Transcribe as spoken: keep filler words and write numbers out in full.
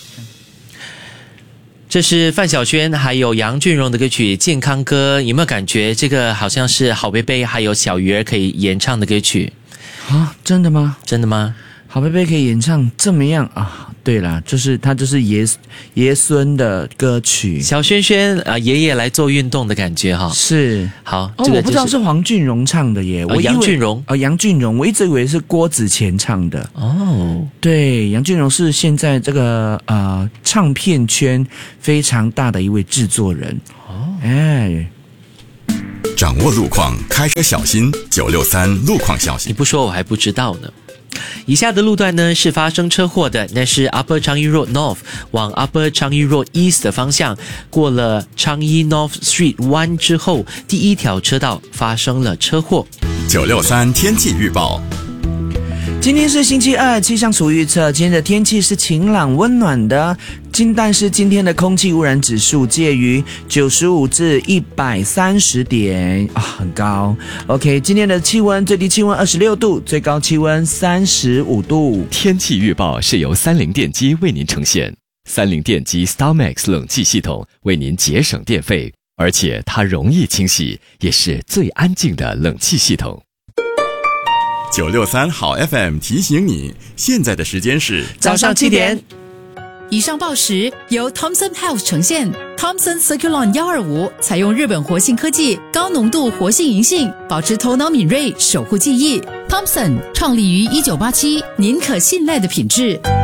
这是范晓萱还有杨俊荣的歌曲《健康歌》，有没有感觉这个好像是好贝贝还有小鱼儿可以演唱的歌曲啊？真的吗？ 真的吗？ 好贝贝可以演唱这么样啊？对啦，就是他就是爷爷孙的歌曲， 小萱萱啊、呃，爷爷来做运动的感觉哈。 是好， 哦， 这个、就是、 我不知道是黄俊荣唱的耶，我、 哦、杨俊荣哦，杨俊荣，我一直以为是郭子乾唱的哦。 对，杨俊荣是现在这个呃唱片圈非常大的一位制作人哦，哎。 掌握路况，开车小心。九六三路况消息， 你不说我还不知道呢。以下的路段呢是发生车祸的，那是 Upper Changi Road North 往 Upper Changi Road East 的方向，过了 Changi North Street 弯之后，第一条车道发生了车祸。 九六三天气预报。 今天是星期二，气象署预测今天的天气是晴朗温暖的，今但是今天的空气污染指数介于九十五至一百三十点啊，很高。OK， 今天的气温最低气温二十六度，最高气温三十五度。 天气预报是由三菱电机为您呈现，三菱电机 StarMax 冷气系统为您节省电费，而且它容易清洗，也是最安静的冷气系统。 九六三好 F M 提醒你，现在的时间是早上七点。 以上报时由 Thomson Health 呈现。Thomson Circulon 一二五采用日本活性科技，高浓度活性银杏，保持头脑敏锐，守护记忆。Thomson 创立于一九八七，您可信赖的品质。